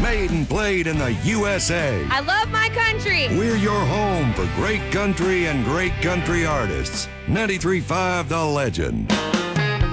made and played in the USA. I love my country. We're your home for great country and great country artists. 93.5 The Legend.